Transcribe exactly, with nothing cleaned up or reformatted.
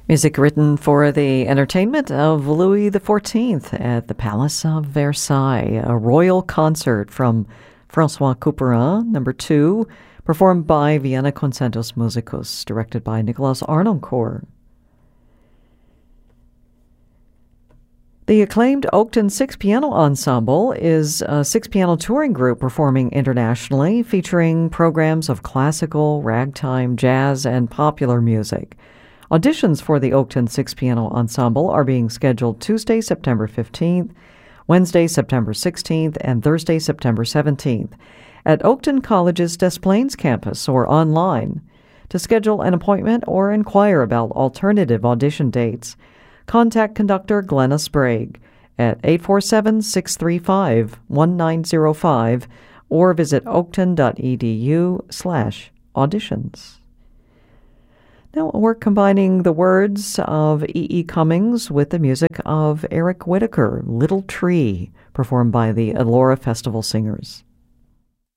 Music written for the entertainment of Louis the fourteenth at the Palace of Versailles. A royal concert from François Couperin, number two, performed by Vienna Concertos Musicus, directed by Nicolas Arnoncourt. The acclaimed Oakton Six Piano Ensemble is a six-piano touring group performing internationally, featuring programs of classical, ragtime, jazz, and popular music. Auditions for the Oakton Six Piano Ensemble are being scheduled Tuesday, September fifteenth, Wednesday, September sixteenth, and Thursday, September seventeenth at Oakton College's Des Plaines campus or online. To schedule an appointment or inquire about alternative audition dates, contact conductor Glenna Sprague at eight four seven, six three five, one nine zero five or visit oakton.edu slash auditions. Now we're combining the words of E E. Cummings with the music of Eric Whitacre, Little Tree, performed by the Elora Festival Singers.